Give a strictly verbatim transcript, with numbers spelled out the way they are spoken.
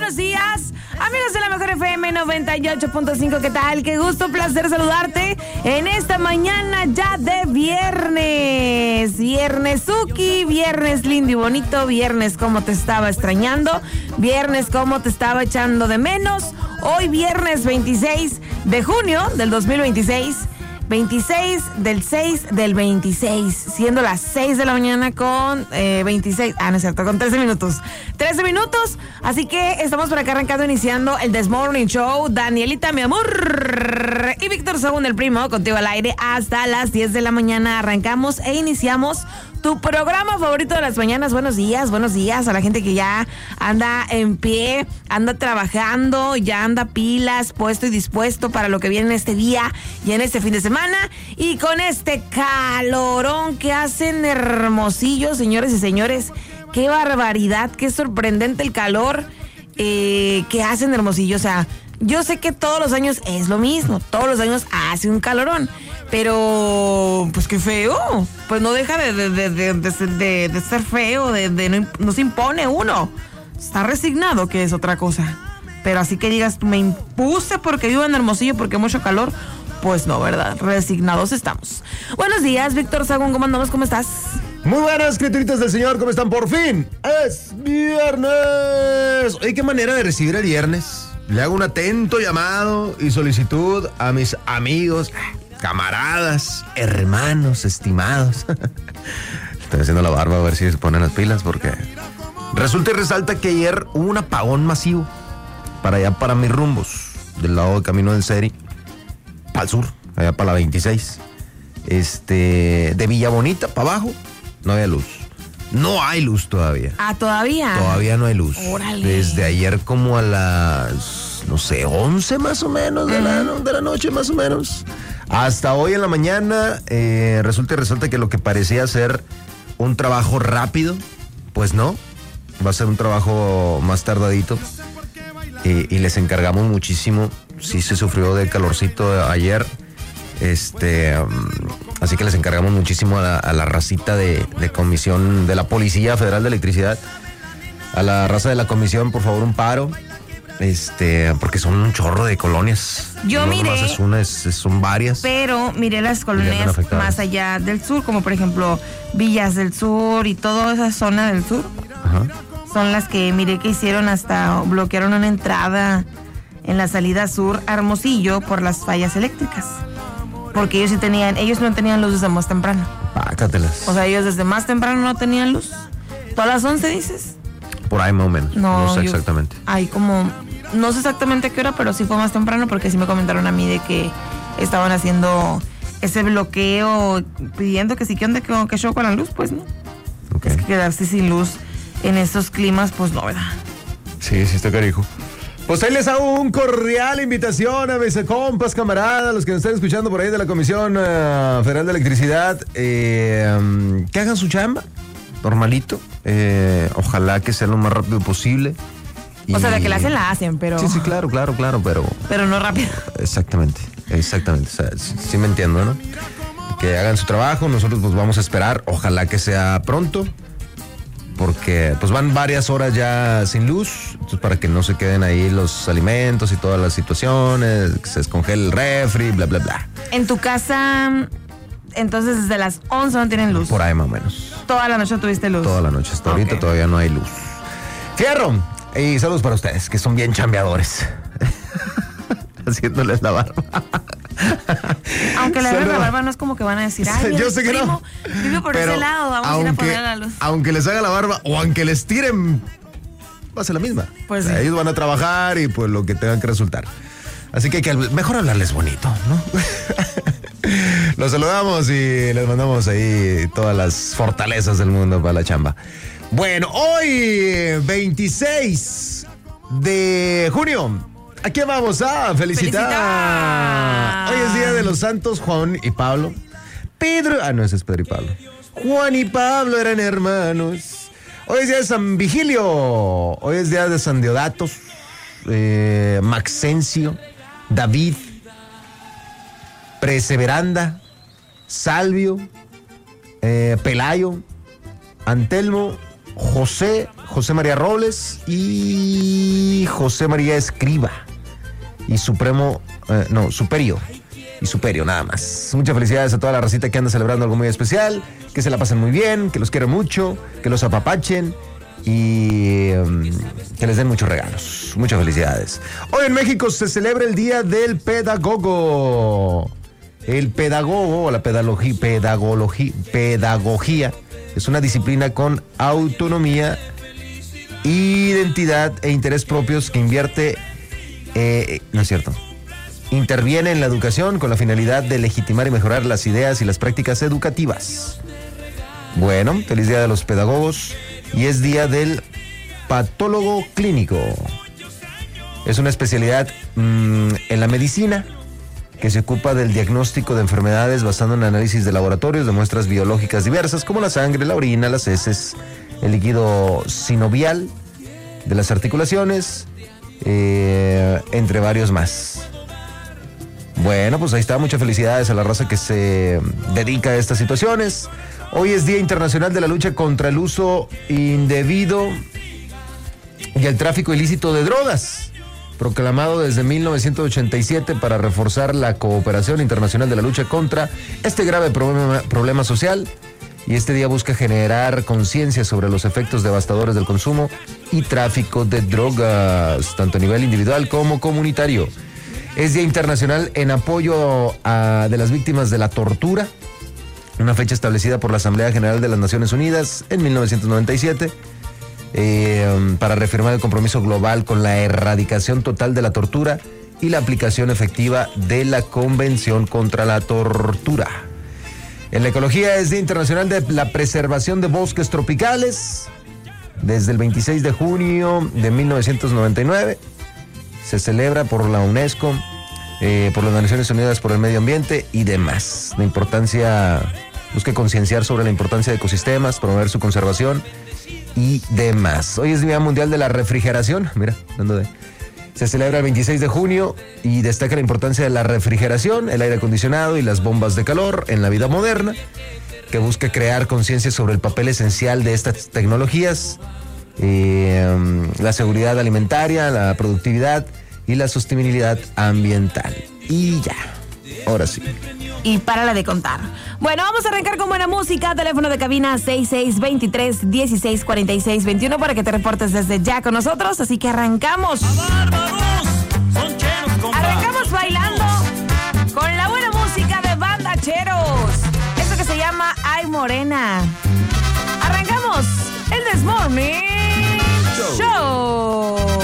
buenos días, amigos de la Mejor F M noventa y ocho punto cinco. ¿Qué tal? Qué gusto, placer saludarte en esta mañana ya de viernes. Viernesuki, viernes lindo y bonito, viernes como te estaba extrañando, viernes como te estaba echando de menos. Hoy viernes veintiséis de junio del dos mil veintiséis. veintiséis del seis del veintiséis, siendo las seis de la mañana con eh, veintiséis, ah, no es cierto, con trece minutos. trece minutos, así que estamos por acá arrancando, iniciando el This Morning Show. Danielita, mi amor, y Víctor Según, el primo, contigo al aire hasta las diez de la mañana. Arrancamos e iniciamos tu programa favorito de las mañanas. Buenos días, buenos días a la gente que ya anda en pie, anda trabajando, ya anda pilas, puesto y dispuesto para lo que viene en este día y en este fin de semana. Y con este calorón que hacen Hermosillo, señores y señores, qué barbaridad, qué sorprendente el calor eh, que hacen Hermosillo. O sea, yo sé que todos los años es lo mismo, todos los años hace un calorón, pero pues qué feo, pues no deja de, de, de, de, de, de ser feo, de, de no, no se impone uno, está resignado, que es otra cosa. Pero así que digas, me impuse porque vivo en Hermosillo porque mucho calor, pues no, ¿verdad? Resignados estamos. Buenos días, Víctor Sagún, ¿cómo andamos? ¿Cómo estás? Muy buenas, criaturitas del Señor, ¿cómo están? Por fin es viernes. Oye, qué manera de recibir el viernes. Le hago un atento llamado y solicitud a mis amigos, camaradas, hermanos, estimados. Estoy haciendo la barba a ver si se ponen las pilas, porque resulta y resalta que ayer hubo un apagón masivo para allá, para mis rumbos, del lado del Camino del Seri, para el sur, allá para la veintiséis. Este, de Villa Bonita para abajo, no había luz. No hay luz todavía. Ah, ¿todavía? Todavía no hay luz. Órale. Desde ayer como a las, no sé, once más o menos de, uh-huh. la, de la noche más o menos. Hasta hoy en la mañana, eh, resulta y resalta que lo que parecía ser un trabajo rápido, pues no. Va a ser un trabajo más tardadito. Eh, y les encargamos muchísimo. Sí se sufrió de calorcito ayer. Este, um, así que les encargamos muchísimo a la, a la racita de, de comisión de la Policía Federal de Electricidad, a la raza de la comisión, por favor, un paro, este, porque son un chorro de colonias. Yo no miré, nomás es una, es, es, son varias. Pero miré las colonias más allá del sur, como por ejemplo Villas del Sur y toda esa zona del sur. Ajá. Son las que miré que hicieron, hasta bloquearon una entrada en la salida sur a Hermosillo por las fallas eléctricas. Porque ellos sí tenían, ellos no tenían luz desde más temprano. Pácatelas. O sea, ellos desde más temprano no tenían luz. ¿Tú a las once dices? Por ahí más o menos. No, no sé yo, exactamente. Hay como, no sé exactamente a qué hora, pero sí fue más temprano porque sí me comentaron a mí de que estaban haciendo ese bloqueo, pidiendo que sí, que onda, que, que show con la luz, pues no. Okay. Es que quedarse sin luz en estos climas, pues no, ¿verdad? Sí, sí está carijo. Pues ahí les hago un cordial invitación a mis compas, camaradas, los que nos están escuchando por ahí de la Comisión uh, Federal de Electricidad, eh, um, que hagan su chamba, normalito, eh, ojalá que sea lo más rápido posible. Y... O sea, de que la hacen, la hacen, pero... Sí, sí, claro, claro, claro, pero... Pero no rápido. Exactamente, exactamente, o sea, sí, sí me entiendo, ¿no? Que hagan su trabajo, nosotros pues vamos a esperar, ojalá que sea pronto, porque pues van varias horas ya sin luz, entonces para que no se queden ahí los alimentos y todas las situaciones, que se descongele el refri, bla, bla, bla. En tu casa, entonces desde las once no tienen luz. Por ahí más o menos. Toda la noche tuviste luz. Toda la noche, hasta okay. Ahorita todavía no hay luz. Fierro, y saludos para ustedes, que son bien chambeadores. Haciéndoles la barba. Aunque le hagan la barba no es como que van a decir, ay, yo sé que primo, no. vive por ese lado, vamos aunque, a ir a poner la luz. Aunque les haga la barba o aunque les tiren, va a ser la misma. Pues o sea, sí. Ellos van a trabajar y pues lo que tengan que resultar. Así que, hay que mejor hablarles bonito, ¿no? Los saludamos y les mandamos ahí todas las fortalezas del mundo para la chamba. Bueno, hoy veintiséis de junio. ¿A quién vamos a felicitar? ¡Felicitar! Hoy es día de los santos Juan y Pablo. Pedro, ah no, ese es Pedro y Pablo. Juan y Pablo eran hermanos. Hoy es día de San Vigilio. Hoy es día de San Deodatos, eh, Maxencio, David, Perseveranda, Salvio, eh, Pelayo, Antelmo, José, José María Robles y José María Escriba y Supremo, eh, no, Superio. Y Superio, nada más. Muchas felicidades a toda la racita que anda celebrando algo muy especial, que se la pasen muy bien, que los quieren mucho, que los apapachen y um, que les den muchos regalos. Muchas felicidades. Hoy en México se celebra el Día del Pedagogo. El pedagogo o la pedagogía, pedagogía, pedagogía es una disciplina con autonomía, identidad e interés propios que invierte, eh, no es cierto, interviene en la educación con la finalidad de legitimar y mejorar las ideas y las prácticas educativas. Bueno, feliz día de los pedagogos y es día del patólogo clínico. Es una especialidad mmm, en la medicina que se ocupa del diagnóstico de enfermedades basado en análisis de laboratorios de muestras biológicas diversas como la sangre, la orina, las heces, el líquido sinovial de las articulaciones, eh, entre varios más. Bueno, pues ahí está, muchas felicidades a la raza que se dedica a estas situaciones. Hoy es Día Internacional de la Lucha contra el Uso Indebido y el Tráfico Ilícito de Drogas, proclamado desde mil novecientos ochenta y siete para reforzar la cooperación internacional de la lucha contra este grave problema, problema social. Y este día busca generar conciencia sobre los efectos devastadores del consumo y tráfico de drogas, tanto a nivel individual como comunitario. Es Día Internacional en apoyo a, de las víctimas de la tortura, una fecha establecida por la Asamblea General de las Naciones Unidas en mil novecientos noventa y siete, eh, para reafirmar el compromiso global con la erradicación total de la tortura y la aplicación efectiva de la Convención contra la Tortura. En la ecología es Día Internacional de la Preservación de Bosques Tropicales. Desde el veintiséis de junio de mil novecientos noventa y nueve se celebra por la UNESCO, eh, por las Naciones Unidas por el Medio Ambiente y demás. La importancia, busca concienciar sobre la importancia de ecosistemas, promover su conservación y demás. Hoy es Día Mundial de la Refrigeración. Mira, hablando de... Se celebra el veintiséis de junio y destaca la importancia de la refrigeración, el aire acondicionado y las bombas de calor en la vida moderna, que busca crear conciencia sobre el papel esencial de estas tecnologías, eh, la seguridad alimentaria, la productividad y la sostenibilidad ambiental. Y ya, ahora sí. Y párala de contar. Bueno, vamos a arrancar con buena música. Teléfono de cabina seis seis dos tres, uno seis cuatro seis dos uno para que te reportes desde ya con nosotros. Así que arrancamos. Arrancamos bailando con la buena música de Bandacheros. Esto que se llama Ay Morena. Arrancamos el This Morning Show.